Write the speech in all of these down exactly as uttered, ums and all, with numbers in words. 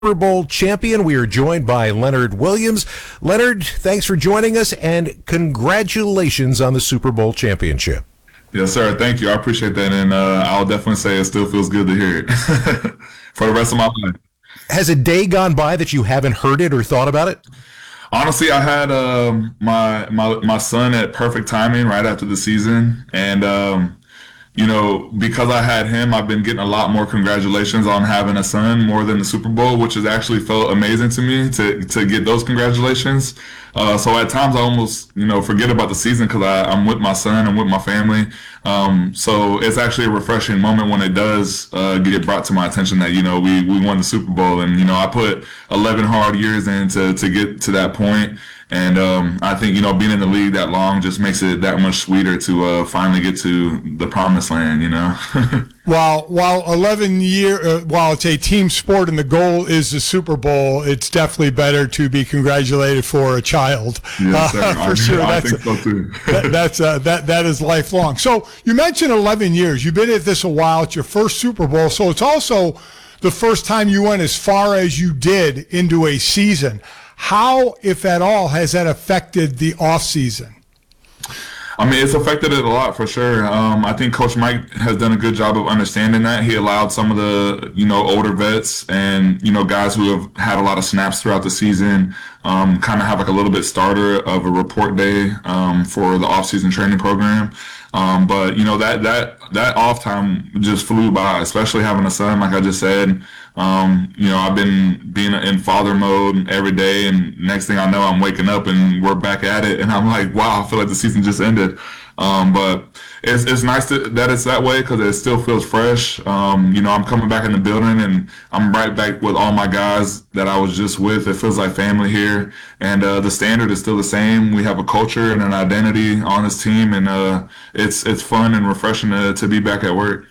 Super Bowl champion. We are joined by Leonard Williams. Leonard, thanks for joining us, and congratulations on the Super Bowl championship. Yes, sir. Thank you. I appreciate that, and uh, I'll definitely say it still feels good to hear it for the rest of my life. Has a day gone by that you haven't heard it or thought about it? Honestly, I had um, my my my son at perfect timing right after the season, and um, you know, because I had him, I've been getting a lot more congratulations on having a son more than the Super Bowl, which has actually felt amazing to me to to get those congratulations. Uh, so at times I almost, you know, forget about the season because I'm with my son, I'm with my family. Um, so it's actually a refreshing moment when it does uh, get brought to my attention that, you know, we, we won the Super Bowl. And, you know, I put eleven hard years in to, to get to that point. And um, I think, you know, being in the league that long just makes it that much sweeter to uh, finally get to the promised land, you know. While while eleven year uh, while it's a team sport and the goal is the Super Bowl, it's definitely better to be congratulated for a child. Yes, sir. Uh, for I, sure, I that's think so too. that, that's uh, that that is lifelong. So you mentioned eleven years. You've been at this a while. It's your first Super Bowl, so it's also the first time you went as far as you did into a season. How, if at all, has that affected the off season? I mean, it's affected it a lot for sure. Um, I think Coach Mike has done a good job of understanding that. He allowed some of the, you know, older vets and, you know, guys who have had a lot of snaps throughout the season, um, kind of have like a little bit starter of a report day um, for the off-season training program. Um, but, you know, that, that, that off time just flew by, especially having a son, like I just said. Um, you know, I've been being in father mode every day, and next thing I know, I'm waking up and we're back at it. And I'm like, wow, I feel like the season just ended. Um, but it's it's nice to, that it's that way because it still feels fresh. Um, you know, I'm coming back in the building and I'm right back with all my guys that I was just with. It feels like family here, and uh, the standard is still the same. We have a culture and an identity on this team, and uh, it's it's fun and refreshing to, to be back at work.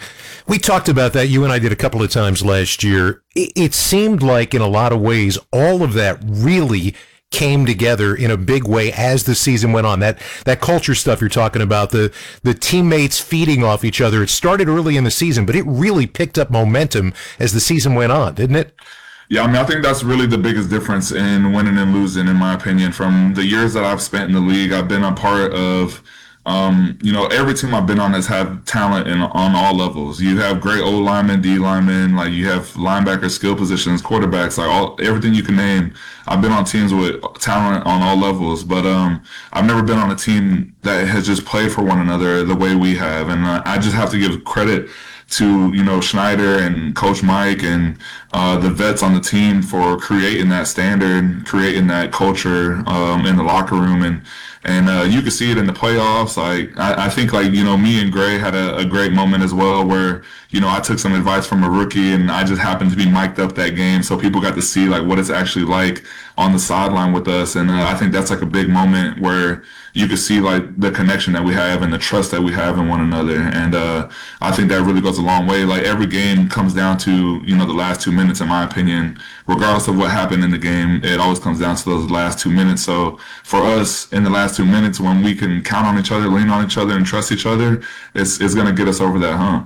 We talked about that. You and I did a couple of times last year. It, it seemed like in a lot of ways, all of that really came together in a big way as the season went on. That that culture stuff you're talking about, the the teammates feeding off each other, it started early in the season, but it really picked up momentum as the season went on, didn't it? Yeah, I mean, I think that's really the biggest difference in winning and losing, in my opinion. From the years that I've spent in the league, I've been a part of Um, you know, every team I've been on has had talent in, on all levels. You have great O linemen, D linemen, like you have linebacker skill positions, quarterbacks, like all everything you can name. I've been on teams with talent on all levels, but um, I've never been on a team that has just played for one another the way we have. And uh, I just have to give credit to, you know, Schneider and Coach Mike and uh, the vets on the team for creating that standard, creating that culture um, in the locker room. And And uh, you can see it in the playoffs. Like I, I think, like you know, me and Gray had a, a great moment as well, where you know I took some advice from a rookie, and I just happened to be mic'd up that game, so people got to see like what it's actually like on the sideline with us. And uh, I think that's like a big moment where you can see like the connection that we have and the trust that we have in one another. And uh, I think that really goes a long way. Like every game comes down to, you know, the last two minutes, in my opinion. Regardless of what happened in the game, it always comes down to those last two minutes. So for us in the last two minutes, when we can count on each other, lean on each other, and trust each other, it's it's going to get us over that hump.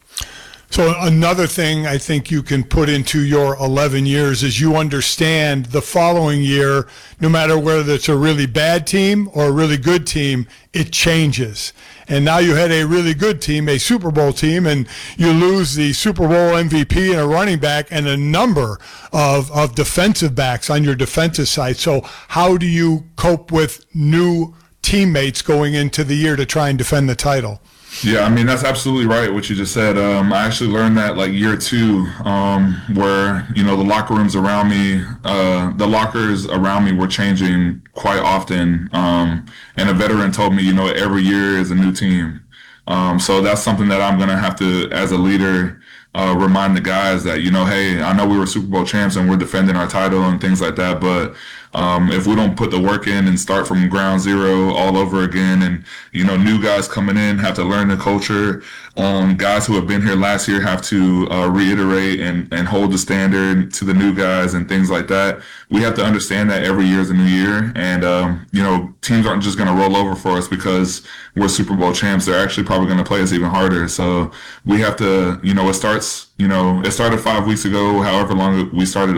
So another thing I think you can put into your eleven years is you understand the following year, no matter whether it's a really bad team or a really good team, it changes. And now you had a really good team, a Super Bowl team, and you lose the Super Bowl M V P and a running back and a number of, of defensive backs on your defensive side. So how do you cope with new teammates going into the year to try and defend the title? Yeah, I mean, that's absolutely right what you just said. Um, I actually learned that like year two, um, where, you know, the locker rooms around me, uh, the lockers around me were changing quite often. Um, and a veteran told me, you know, every year is a new team. Um, so that's something that I'm going to have to, as a leader, Uh, remind the guys that, you know, hey, I know we were Super Bowl champs and we're defending our title and things like that, but Um, if we don't put the work in and start from ground zero all over again, and you know, new guys coming in have to learn the culture. Um, guys who have been here last year have to uh, reiterate and, and hold the standard to the new guys and things like that. We have to understand that every year is a new year, and um, you know, teams aren't just going to roll over for us because we're Super Bowl champs. They're actually probably going to play us even harder. So we have to, you know, it starts, you know, it started five weeks ago, however long we started